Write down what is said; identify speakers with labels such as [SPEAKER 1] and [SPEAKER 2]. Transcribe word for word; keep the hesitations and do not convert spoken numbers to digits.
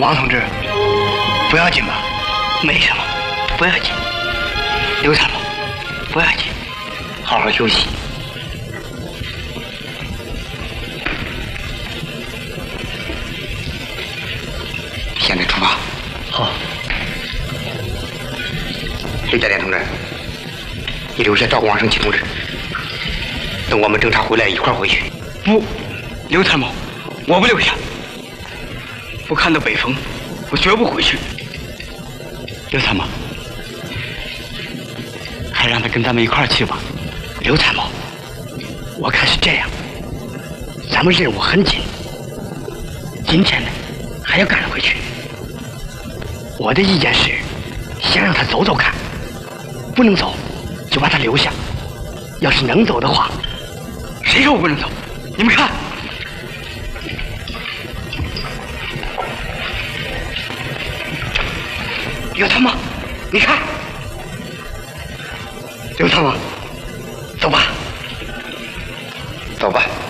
[SPEAKER 1] 王同志，不要紧吧？没什么，不要紧。刘参谋，不要紧，好好休息。现在出发。好。刘家店同志，你留下照顾王胜奇同志，等我们侦查回来一块儿回去。不，刘参谋，我不留下。不看到北风，我绝不回去。刘参谋，还让他跟咱们一块儿去吧。刘参谋，我看是这样，咱们任务很紧，今天呢还要赶回去。我的意见是，先让他走走看，不能走就把他留下。要是能走的话，谁说我不能走？你们看。刘参谋，你看，刘参谋，走吧，走吧。